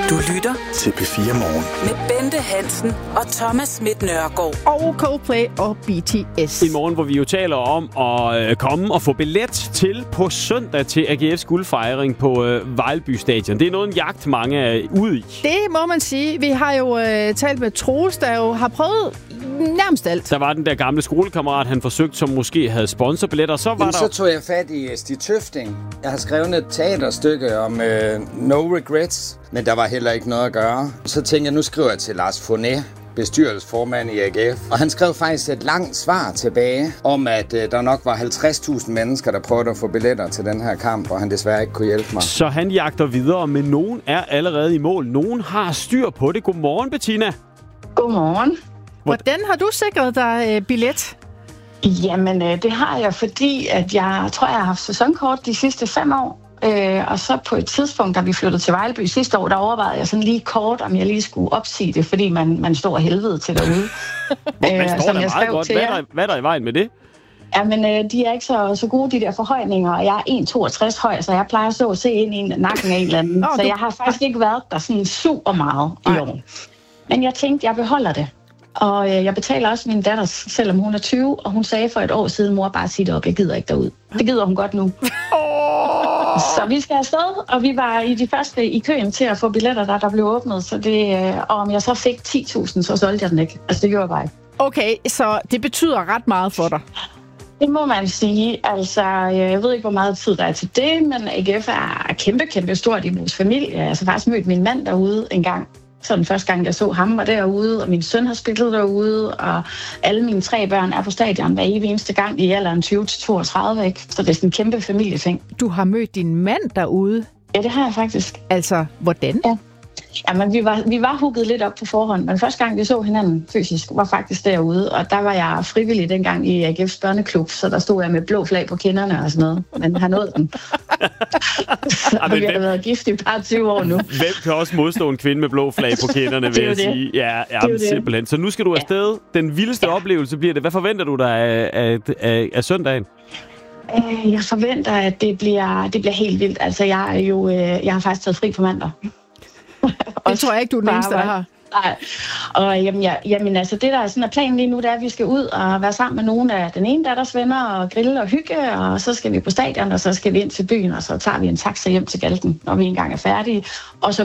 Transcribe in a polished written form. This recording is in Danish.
Du lytter til P4 Morgen med Bente Hansen og Thomas Schmidt Nørgaard. Og Coldplay og BTS. I morgen, hvor vi jo taler om at komme og få billet til på søndag til AGF's guldfejring på Vejlby Stadion. Det er noget en jagt, mange er ude i. Det må man sige. Vi har jo talt med Troels, der jo har prøvet nærmest alt. Der var den der gamle skolekammerat, han forsøgte, som måske havde sponsorbilletter. Så tog jeg fat i Stig Tøfting. Jeg har skrevet et teaterstykke om No Regrets, men der var heller ikke noget at gøre. Så tænkte jeg, nu skriver jeg til Lars Fournet, bestyrelsesformand i AGF. Og han skrev faktisk et langt svar tilbage om, at der nok var 50.000 mennesker, der prøvede at få billetter til den her kamp, og han desværre ikke kunne hjælpe mig. Så han jagter videre, men nogen er allerede i mål. Nogen har styr på det. Godmorgen, Bettina. Godmorgen. Hvordan har du sikret dig billet? Jamen, det har jeg, fordi at jeg tror, jeg har haft sæsonkort de sidste 5 år. Og så på et tidspunkt, da vi flyttede til Vejlby sidste år, der overvejede jeg sådan lige kort, om jeg lige skulle opsige det, fordi man står helvede til derude. Man står der meget godt. Hvad er der i vejen med det? Jamen, de er ikke så gode, de der forhøjninger, og jeg er 1,62 høj, så jeg plejer at se ind i nakken af en eller anden. Så jeg har faktisk ikke været der sådan super meget i år. Men jeg tænkte, jeg beholder det. Og jeg betaler også min datter, selvom hun er 20, og hun sagde for et år siden, mor, bare sig det op, jeg gider ikke derud. Det gider hun godt nu. Så vi skal afsted, og vi var i de første i køen til at få billetter, der blev åbnet. Så det, og om jeg så fik 10.000, så solgte jeg den ikke. Altså, det gjorde jeg bare ikke. Okay, så det betyder ret meget for dig. Det må man sige. Altså, jeg ved ikke, hvor meget tid der er til det, men AGF er kæmpe stort i vores familie. Jeg har faktisk mødt min mand derude en gang. Så den første gang, jeg så ham, var derude, og min søn har spillet derude, og alle mine 3 børn er på stadion hver eneste gang i alderen 20-32, ikke? Så det er sådan en kæmpe familieting. Du har mødt din mand derude? Ja, det har jeg faktisk. Altså, hvordan? Ja. Jamen, vi var hugget lidt op på forhånd, men første gang, vi så hinanden fysisk, var faktisk derude, og der var jeg frivillig dengang i AGF's børneklub, så der stod jeg med blå flag på kinderne og sådan noget, men har nået den. Og vi har været gift i bare 20 år nu. Hvem kan også modstå en kvinde med blå flag på kinderne, vil jeg sige? Ja, simpelthen. Så nu skal du afsted. Den vildeste oplevelse bliver det. Hvad forventer du dig af søndagen? Jeg forventer, at det bliver helt vildt. Altså, jeg har faktisk taget fri på mandag. Det tror jeg ikke, du er den eneste, der har. Nej, og jamen, altså det der er sådan planen lige nu, det er, at vi skal ud og være sammen med nogle af den ene datters venner og grille og hygge, og så skal vi på stadion, og så skal vi ind til byen, og så tager vi en taxa hjem til Galten, når vi engang er færdige, og så